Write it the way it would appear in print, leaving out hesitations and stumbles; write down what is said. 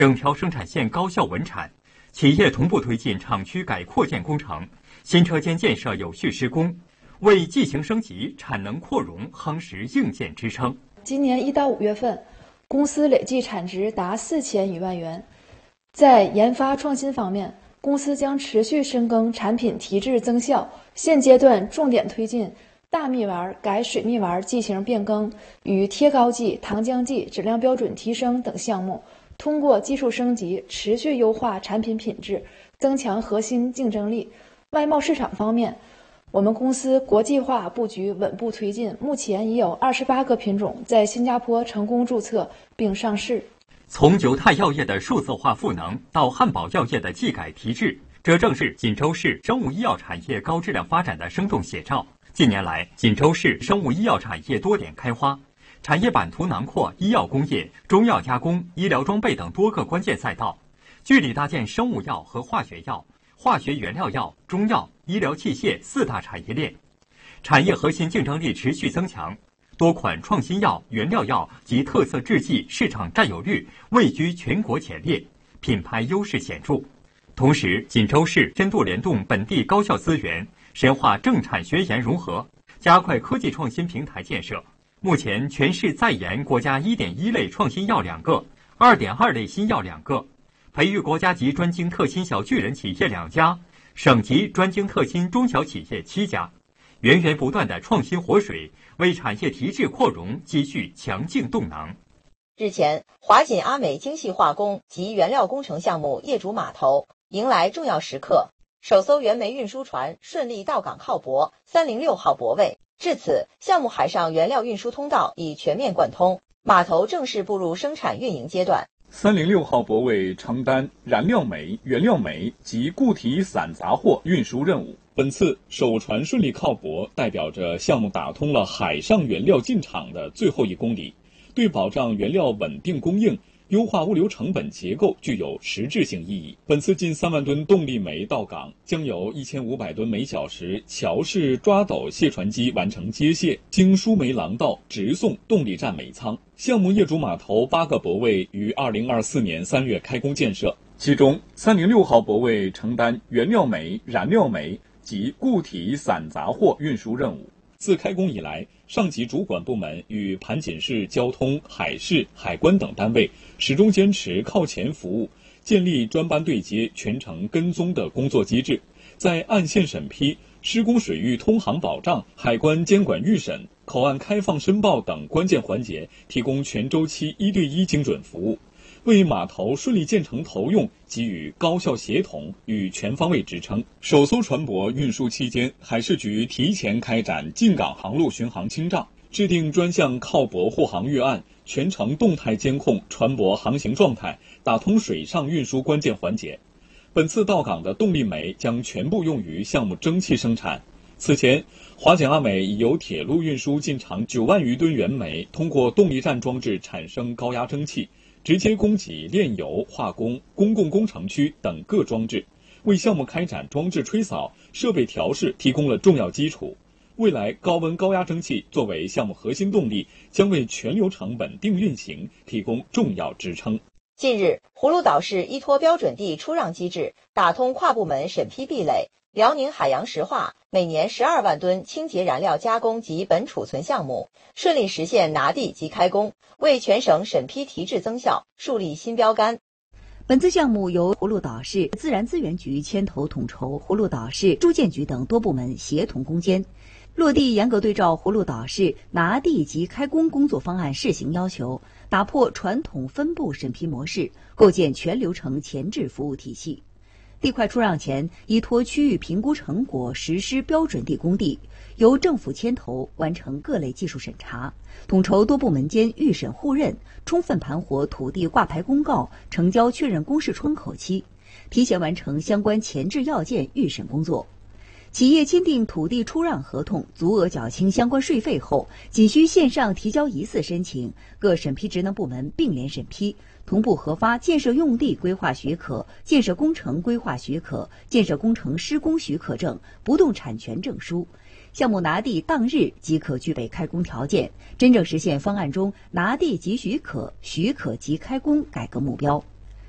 整条生产线高效稳产，企业同步推进厂区改扩建工程，新车间建设有序施工，为技型升级、产能扩容夯实硬件支撑。 今年1到5月份，公司累计产值达4000余万元。在研发创新方面，公司将持续深耕产品提质增效，现阶段重点推进大蜜丸改水蜜丸剂型变更与贴膏剂、糖浆剂质量标准提升等项目，通过技术升级持续优化产品品质，增强核心竞争力。外贸市场方面，我们公司国际化布局稳步推进，目前已有28个品种在新加坡成功注册并上市。 从九泰药业的数字化赋能到汉堡药业的技改提质，这正是锦州市生物医药产业高质量发展的生动写照。近年来，锦州市生物医药产业多点开花，产业版图囊括医药工业、中药加工、医疗装备等多个关键赛道，据理搭建生物药和化学药、化学原料药、中药、医疗器械4大产业链，产业核心竞争力持续增强。多款创新药、原料药及特色制剂市场占有率位居全国前列，品牌优势显著。同时，锦州市深度联动本地高校资源，深化政产学研融合，加快科技创新平台建设。目前，全市在研国家1.1类创新药2个，2.2类新药2个，培育国家级专精特新小巨人企业2家，省级专精特新中小企业7家。源源不断的创新活水，为产业提质扩容积蓄强劲动能。 日前，华锦阿美精细化工及原料工程项目业主码头迎来重要时刻，首艘原煤运输船顺利到港靠泊306号泊位。至此，项目海上原料运输通道已全面贯通，码头正式步入生产运营阶段。 306号泊位承担燃料煤、原料煤及固体散杂货运输任务。本次首船顺利靠泊，代表着项目打通了海上原料进场的最后1公里，对保障原料稳定供应、优化物流成本结构具有实质性意义。本次近3万吨动力煤到港，将由1500吨每小时桥式抓斗卸船机完成接卸，经输煤廊道直送动力站煤仓。项目业主码头8个泊位于2024年3月开工建设，其中306号泊位承担原料煤、燃料煤及固体散杂货运输任务。自开工以来，上级主管部门与盘锦市交通、海事、海关等单位始终坚持靠前服务，建立专班对接、全程跟踪的工作机制，在岸线审批、施工水域通航保障、海关监管预审、口岸开放申报等关键环节提供全周期1对1精准服务，为码头顺利建成投用给予高效协同与全方位支撑。首艘船舶运输期间，海事局提前开展进港航路巡航清障，制定专项靠泊护航预案，全程动态监控船舶航行状态，打通水上运输关键环节。本次到港的动力煤将全部用于项目蒸汽生产。此前，华锦阿美已由铁路运输进场9万余吨原煤，通过动力站装置产生高压蒸汽，直接供给炼油、化工、公共工程区等各装置，为项目开展装置吹扫、设备调试提供了重要基础。未来高温高压蒸汽作为项目核心动力，将为全流程稳定运行提供重要支撑。 近日，葫芦岛市依托标准地出让机制，打通跨部门审批壁垒，辽宁海洋石化每年12万吨清洁燃料加工及本储存项目顺利实现拿地及开工，为全省审批提质增效树立新标杆。 本次项目由葫芦岛市自然资源局牵头统筹，葫芦岛市住建局等多部门协同攻坚，落地严格对照葫芦岛市拿地及开工工作方案试行要求，打破传统分部审批模式，构建全流程前置服务体系。地块出让前，依托区域评估成果实施标准地工地，由政府牵头完成各类技术审查，统筹多部门间预审互认，充分盘活土地挂牌公告、成交确认公示窗口期，提前完成相关前置要件预审工作。企业签订土地出让合同，足额缴清相关税费后，仅需线上提交疑似申请，各审批职能部门并联审批，同步核发建设用地规划许可、建设工程规划许可、建设工程施工许可证、不动产权证书。项目拿地当日即可具备开工条件，真正实现方案中拿地即许可、许可即开工改革目标。